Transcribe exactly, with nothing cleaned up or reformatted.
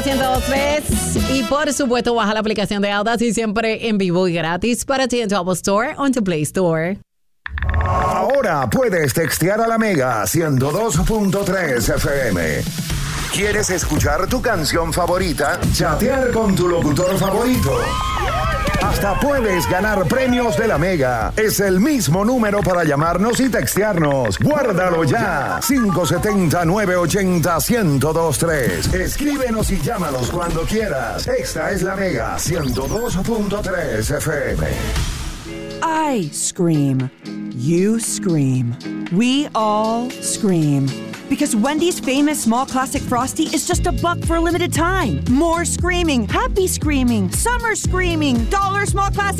Mega ciento dos punto tres. Y por supuesto, baja la aplicación de Audacity siempre en vivo y gratis para ti en tu Apple Store o en tu Play Store. Ahora puedes textear a la Mega ciento dos punto tres F M. ¿Quieres escuchar tu canción favorita? Chatear con tu locutor favorito. Hasta puedes ganar premios de la Mega. Es el mismo número para llamarnos y textearnos. Guárdalo ya. cinco siete cero, nueve ocho cero, uno cero dos tres. Escríbenos y llámanos cuando quieras. Esta es la Mega ciento dos punto tres F M. I scream. You scream. We all scream. Because Wendy's famous small classic Frosty is just a buck for a limited time. More screaming, happy screaming, summer screaming, dollar small classic